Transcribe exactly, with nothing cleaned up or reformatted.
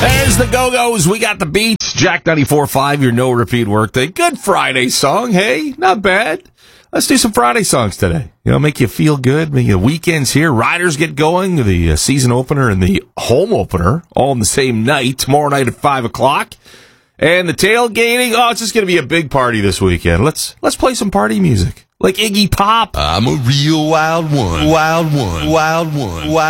There's the Go-Go's. We got the beats. Jack ninety-four point five, your no-repeat workday. Good Friday song. Hey, not bad. Let's do some Friday songs today. You know, make you feel good. Make the weekends here. Riders get going. The uh, season opener and the home opener all on the same night. Tomorrow night at five o'clock. And the tailgating. Oh, it's just going to be a big party this weekend. Let's let's play some party music. Like Iggy Pop. I'm a real wild one. Wild one. Wild one. Wild